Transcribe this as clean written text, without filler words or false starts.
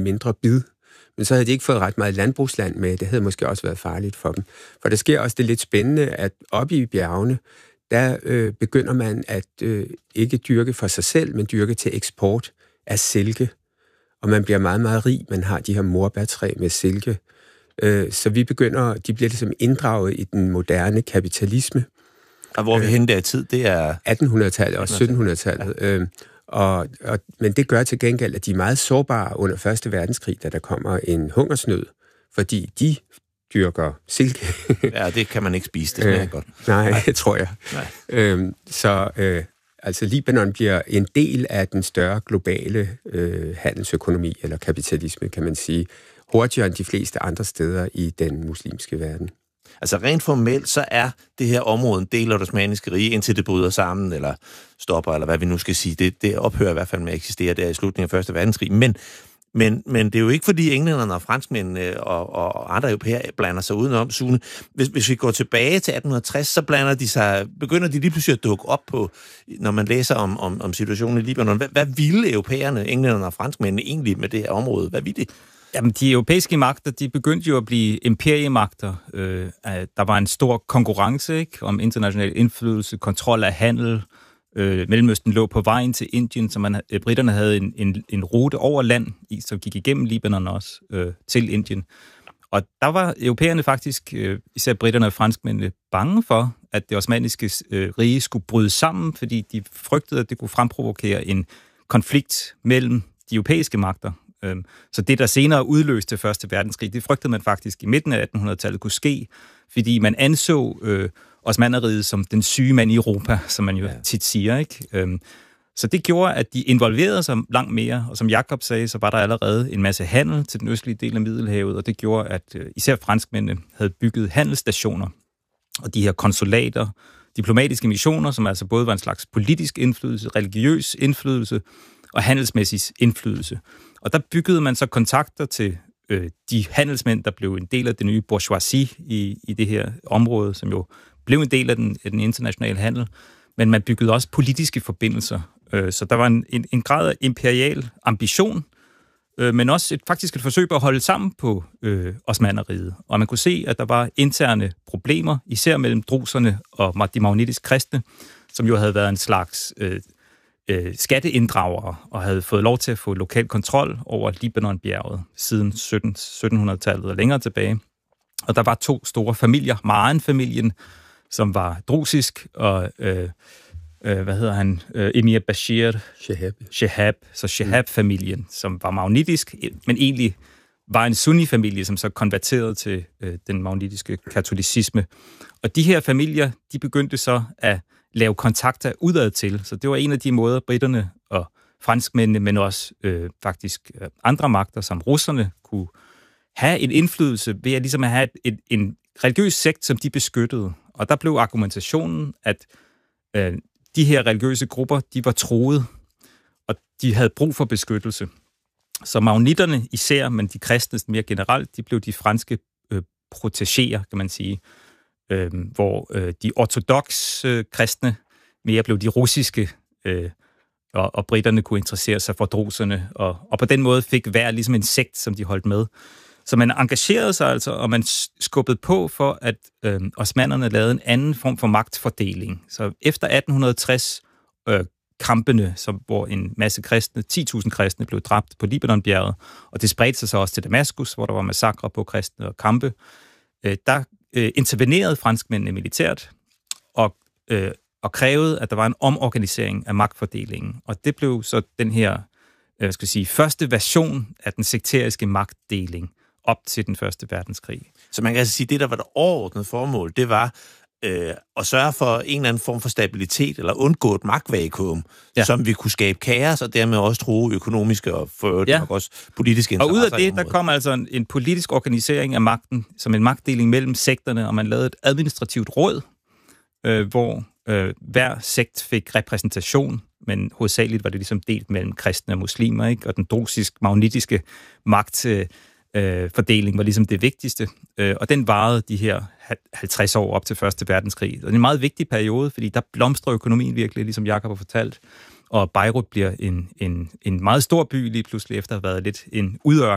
mindre bid. Men så havde de ikke fået ret meget landbrugsland med. Det havde måske også været farligt for dem. For der sker også det lidt spændende, at oppe i bjergene, der begynder man at ikke dyrke for sig selv, men dyrke til eksport af silke. Og man bliver meget, meget rig. Man har de her morbærtræ med silke. Så de bliver ligesom inddraget i den moderne kapitalisme. Og hvor vi henne der i tid, det er 1800-tallet og 1700-tallet. Men det gør til gengæld, at de er meget sårbare under 1. verdenskrig, da der kommer en hungersnød, fordi de dyrker silke. Ja, det kan man ikke spise, det smager godt. Nej, det tror jeg. Altså Libanon bliver en del af den større globale handelsøkonomi, eller kapitalisme, kan man sige, hurtigere end de fleste andre steder i den muslimske verden. Altså rent formelt, så er det her område en del af det osmanniske rige, indtil det bryder sammen, eller stopper, eller hvad vi nu skal sige. Det ophører i hvert fald med at eksistere der i slutningen af 1. verdenskrig. Men det er jo ikke, fordi englænderne og franskmændene og andre europæer blander sig udenom, Sune. Hvis vi går tilbage til 1860, så begynder de lige pludselig at dukke op på, når man læser om situationen i Libanon. Hvad ville europæerne, englænderne og franskmændene egentlig med det her område? Hvad ville det? Jamen, de europæiske magter, de begyndte jo at blive imperiemagter. Der var en stor konkurrence, ikke, om international indflydelse, kontrol af handel. Mellemøsten lå på vejen til Indien, så briterne havde en rute over land, som gik igennem Libanon også til Indien. Og der var europæerne faktisk, især briterne og franskmændene, bange for, at det osmanniske rige skulle bryde sammen, fordi de frygtede, at det kunne fremprovokere en konflikt mellem de europæiske magter. Så det, der senere udløste 1. verdenskrig, det frygtede man faktisk i midten af 1800-tallet kunne ske, fordi man anså Osmannerriget som den syge mand i Europa, som man jo tit siger, ikke? Så det gjorde, at de involverede sig langt mere, og som Jakob sagde, så var der allerede en masse handel til den østlige del af Middelhavet, og det gjorde, at især franskmændene havde bygget handelsstationer, og de her konsulater, diplomatiske missioner, som altså både var en slags politisk indflydelse, religiøs indflydelse og handelsmæssig indflydelse. Og der byggede man så kontakter til de handelsmænd, der blev en del af den nye bourgeoisie i det her område, som jo blev en del af den internationale handel, men man byggede også politiske forbindelser. Så der var en grad af imperial ambition, men også faktisk et forsøg på at holde sammen på Osmannerriget. Og man kunne se, at der var interne problemer, især mellem druserne og de magnetiske kristne, som jo havde været en slags skatteinddragere og havde fået lov til at få lokal kontrol over Libanonbjerget siden 1700-tallet og længere tilbage. Og der var 2 store familier. Ma'an-familien, som var drusisk, og Emir Bashir Shehab, så Shehab-familien, som var magnetisk, men egentlig var en sunni-familie, som så konverterede til den magnetiske katolicisme. Og de her familier, de begyndte så at lave kontakter udad til. Så det var en af de måder, briterne og franskmændene, men også faktisk andre magter, som russerne, kunne have en indflydelse ved at ligesom at have en religiøs sekt, som de beskyttede. Og der blev argumentationen, at de her religiøse grupper, de var truet, og de havde brug for beskyttelse. Så magniterne især, men de kristne mere generelt, de blev de franske protégéer, kan man sige, hvor de ortodokse kristne mere blev de russiske, og britterne kunne interessere sig for druserne, og på den måde fik hver ligesom en sekt, som de holdt med. Så man engagerede sig altså, og man skubbede på for, at osmannerne lavede en anden form for magtfordeling. Så efter 1860 kampene, hvor en masse kristne, 10.000 kristne, blev dræbt på Libanonbjerget, og det spredte sig så også til Damaskus, hvor der var massakre på kristne og kampe, der intervenerede franskmændene militært og krævede, at der var en omorganisering af magtfordelingen. Og det blev så den her, første version af den sekteriske magtdeling op til den 1. verdenskrig. Så man kan altså sige, at det, der var det overordnede formål, det var at sørge for en eller anden form for stabilitet, eller undgå et magtvakuum, som vi kunne skabe kaos, og dermed også true økonomiske og nok også politiske interesser. Og ud af det, der kom altså en politisk organisering af magten, som en magtdeling mellem sekterne, og man lavede et administrativt råd, hvor hver sekt fik repræsentation, men hovedsageligt var det ligesom delt mellem kristne og muslimer, ikke? Og den drusisk-magnetiske magtfordeling var ligesom det vigtigste, og den varede de her 50 år op til 1. verdenskrig. Og det er en meget vigtig periode, fordi der blomstrer økonomien virkelig, ligesom Jakob har fortalt, og Beirut bliver en meget stor by lige pludselig, efter at have været lidt en udørken